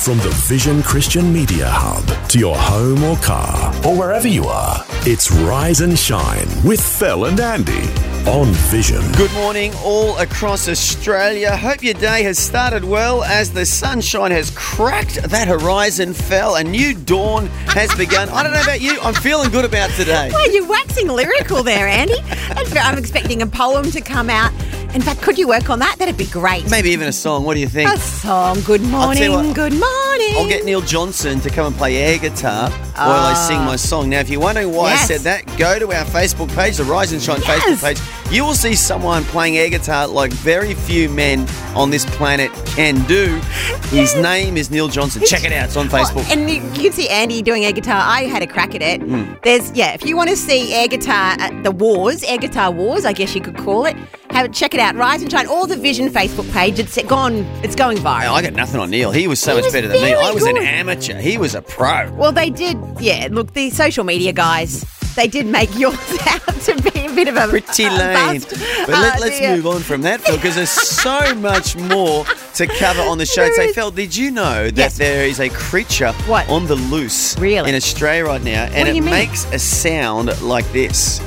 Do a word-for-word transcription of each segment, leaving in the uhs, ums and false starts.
From the Vision Christian Media Hub to your home or car or wherever you are, it's Rise and Shine with Phil and Andy on Vision. Good morning all across Australia. Hope your day has started well as the sunshine has cracked that horizon, Phil. A new dawn has begun. I don't know about you, I'm feeling good about today. Well, you're waxing lyrical there, Andy. I'm expecting a poem to come out. In fact, could you work on that? That'd be great. Maybe even a song. What do you think? A song. Good morning, what, good morning. I'll get Neil Johnson to come and play air guitar while I sing my song. Now, if you're wondering why Yes. I said that, go to our Facebook page, the Rise and Shine Yes. Facebook page. You will see someone playing air guitar like very few men on this planet can do. His name is Neil Johnson. Check it out. It's on Facebook. Well, and you can see Andy doing air guitar. I had a crack at it. Mm. There's, yeah, if you want to see air guitar at the wars, air guitar wars, I guess you could call it, have it, check it out. Rise and Shine, all the Vision Facebook page. It's gone, it's going viral. I got nothing on Neil. He was so He much was better than me. very I was an good. amateur. He was a pro. Well, they did, yeah, look, the social media guys, they did make yours out to be a bit of a Pretty a lame. bust. But let, Uh, let's the, uh, move on from that, Phil, because there's so much more to cover on the show. There So, is. Phil, did you know that Yes. there is a creature What? on the loose Really? in Australia right now, and do it you mean? makes a sound like this?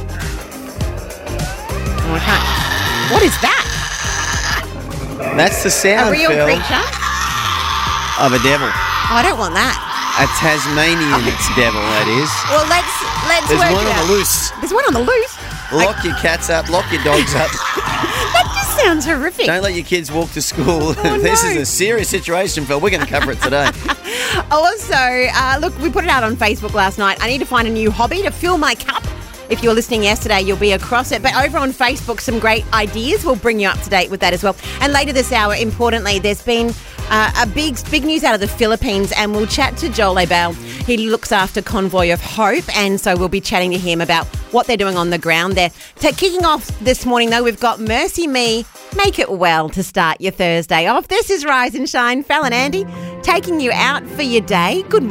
Oh, I can't. What is that? That's the sound, A real Phil, creature? of a devil. Oh, I don't want that. A Tasmanian devil, that is. Well, let's let's There's work one it on out. the loose. There's one on the loose. Lock your cats up, lock your dogs up. That just sounds horrific. Don't let your kids walk to school. Oh, This no. is a serious situation, Phil. We're going to cover it today. Also, uh, look, we put it out on Facebook last night. I need to find a new hobby to fill my cup. If you were listening yesterday, you'll be across it. But over on Facebook, some great ideas. We'll bring you up to date with that as well. And later this hour, importantly, there's been uh, a big, big news out of the Philippines, and we'll chat to Joel Abel. He looks after Convoy of Hope, and so we'll be chatting to him about what they're doing on the ground there. So kicking off this morning, though, we've got Mercy Me, Make It Well to start your Thursday off. This is Rise and Shine. Phil and Andy taking you out for your day. Good morning.